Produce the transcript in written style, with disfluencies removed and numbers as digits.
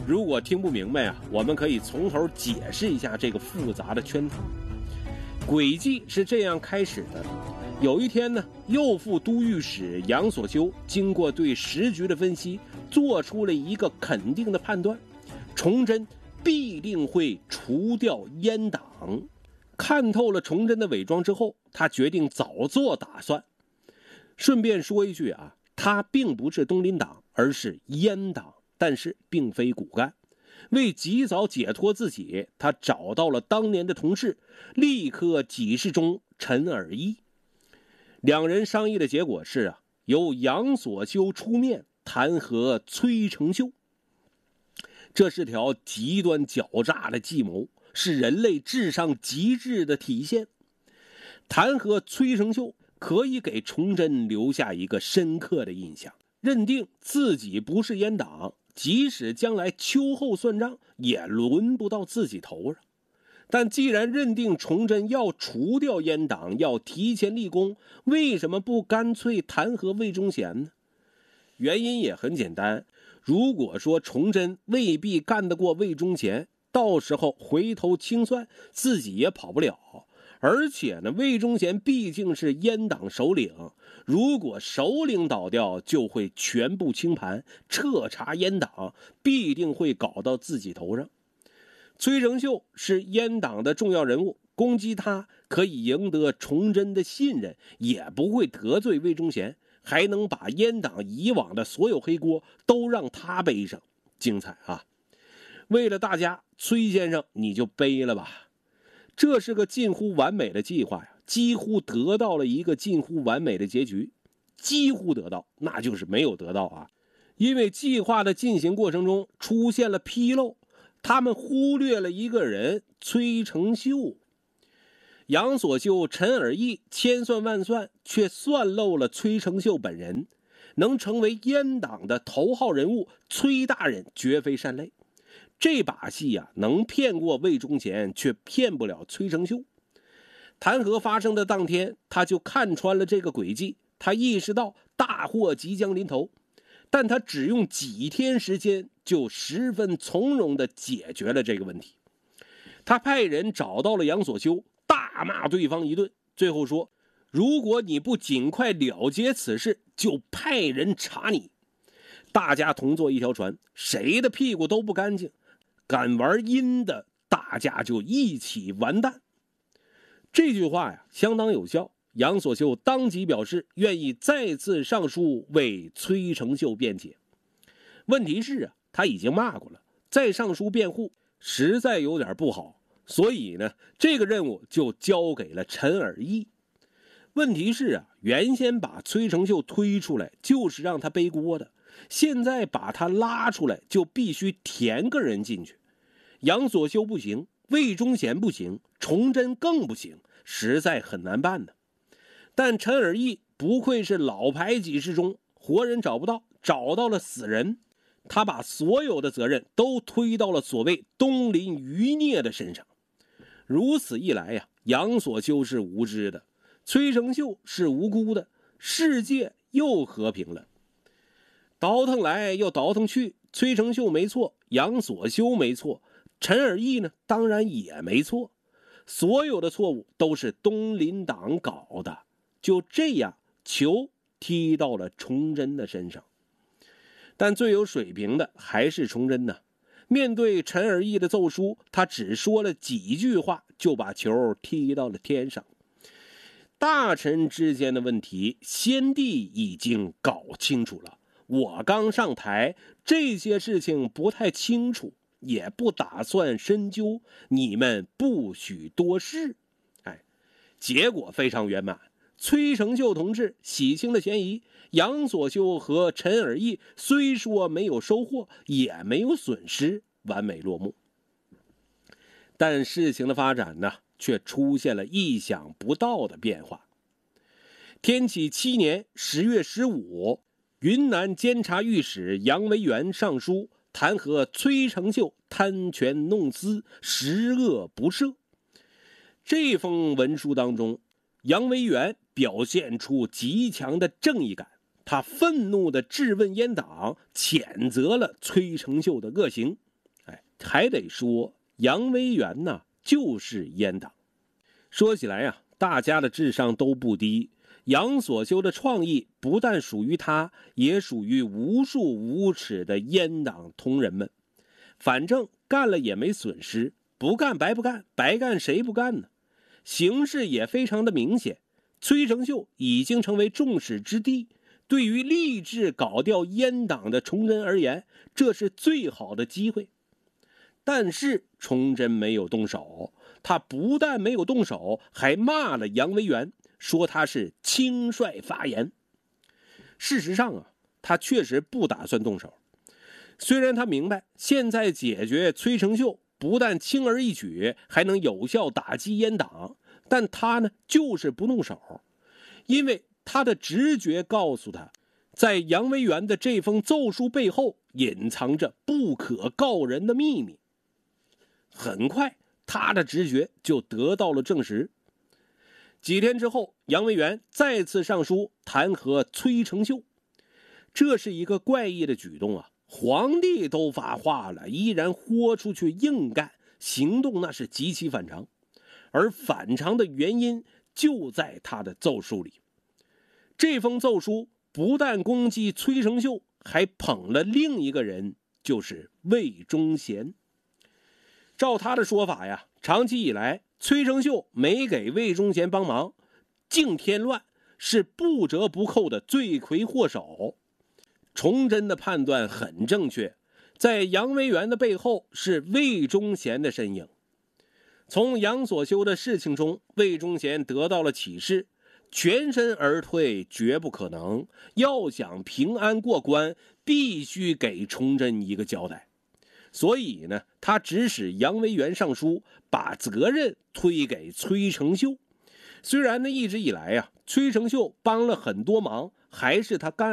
如果听不明白啊，我们可以从头解释一下这个复杂的圈套。诡计是这样开始的：有一天呢，右副都御史杨所修经过对时局的分析，做出了一个肯定的判断：崇祯必定会除掉阉党。看透了崇祯的伪装之后，他决定早做打算。顺便说一句啊，他并不是东林党，而是阉党，但是并非骨干。为及早解脱自己，他找到了当年的同事，立刻给事中陈尔义。两人商议的结果是啊，由杨所修出面弹劾崔成秀。这是条极端狡诈的计谋，是人类智商极致的体现。弹劾崔成秀可以给崇祯留下一个深刻的印象，认定自己不是阉党，即使将来秋后算账，也轮不到自己头上。但既然认定崇祯要除掉阉党，要提前立功，为什么不干脆弹劾魏忠贤呢？原因也很简单，如果说崇祯未必干得过魏忠贤，到时候回头清算，自己也跑不了。而且呢，魏忠贤毕竟是阉党首领，如果首领倒掉，就会全部清盘，彻查阉党，必定会搞到自己头上。崔成秀是阉党的重要人物，攻击他可以赢得崇祯的信任，也不会得罪魏忠贤，还能把阉党以往的所有黑锅都让他背上，精彩啊！为了大家，崔先生你就背了吧。这是个近乎完美的计划呀，几乎得到了一个近乎完美的结局。几乎得到，那就是没有得到啊。因为计划的进行过程中出现了纰漏，他们忽略了一个人，崔成秀。杨所修、陈尔义千算万算，却算漏了崔成秀本人。能成为阉党的头号人物，崔大人绝非善类。这把戏啊，能骗过魏忠贤，却骗不了崔成秀。弹劾发生的当天，他就看穿了这个诡计，他意识到大祸即将临头，但他只用几天时间，就十分从容地解决了这个问题。他派人找到了杨所修，大骂对方一顿，最后说：如果你不尽快了结此事，就派人查你。大家同坐一条船，谁的屁股都不干净，敢玩阴的，大家就一起完蛋。这句话呀，相当有效。杨所修当即表示愿意再次上书为崔成秀辩解。问题是啊，他已经骂过了，再上书辩护实在有点不好，所以呢，这个任务就交给了陈尔义。问题是啊，原先把崔成秀推出来就是让他背锅的，现在把他拉出来就必须填个人进去。杨所修不行，魏忠贤不行，崇祯更不行，实在很难办的。但陈尔义不愧是老牌给事中，活人找不到，找到了死人。他把所有的责任都推到了所谓东林余孽的身上。如此一来呀，杨所修是无知的，崔成秀是无辜的，世界又和平了。倒腾来又倒腾去，崔成秀没错，杨所修没错，陈尔义呢，当然也没错。所有的错误都是东林党搞的。就这样，球踢到了崇祯的身上。但最有水平的还是崇祯呢。面对陈尔义的奏书，他只说了几句话，就把球踢到了天上。大臣之间的问题，先帝已经搞清楚了。我刚上台，这些事情不太清楚，也不打算深究，你们不许多事。结果非常圆满。崔成秀同志洗清了嫌疑，杨所修和陈尔义虽说没有收获，也没有损失，完美落幕。但事情的发展呢，却出现了意想不到的变化。天启7年10月15，云南监察御史杨维元上书弹劾崔成秀贪权弄私，十恶不赦。这封文书当中，杨维元表现出极强的正义感，他愤怒地质问阉党，谴责了崔成秀的恶行。 还得说杨维元呢就是阉党。说起来呀，大家的智商都不低。杨所修的创意不但属于他，也属于无数无耻的阉党同仁们。反正干了也没损失，不干白不干，白干谁不干呢？形势也非常的明显，崔成秀已经成为众矢之的。对于立志搞掉阉党的崇祯而言，这是最好的机会。但是崇祯没有动手，他不但没有动手，还骂了杨维元，说他是轻率发言。事实上啊，他确实不打算动手。虽然他明白现在解决崔成秀不但轻而易举，还能有效打击阉党，但他呢就是不动手，因为他的直觉告诉他，在杨维元的这封奏书背后隐藏着不可告人的秘密。很快他的直觉就得到了证实。几天之后，杨维元再次上书弹劾崔成秀。这是一个怪异的举动啊，皇帝都发话了，依然豁出去硬干，行动那是极其反常。而反常的原因就在他的奏书里。这封奏书不但攻击崔成秀，还捧了另一个人，就是魏忠贤。照他的说法呀，长期以来崔成秀没给魏忠贤帮忙，净添乱，是不折不扣的罪魁祸首。崇祯的判断很正确，在杨维元的背后是魏忠贤的身影。从杨所修的事情中，魏忠贤得到了启示，全身而退绝不可能，要想平安过关，必须给崇祯一个交代。所以呢，他指使杨维元上书，把责任推给崔成秀。虽然呢，一直以来啊，崔成秀帮了很多忙，还是他干